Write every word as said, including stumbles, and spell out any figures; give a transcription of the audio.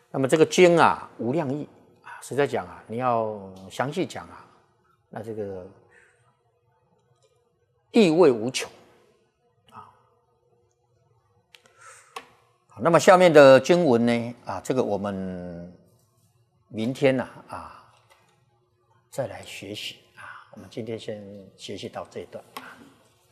那么这个经啊，无量义啊，实在讲啊，你要详细讲啊，那这个意味无穷啊。那么下面的经文呢啊，这个我们明天呢 啊, 啊再来学习啊。我们今天先学习到这一段啊。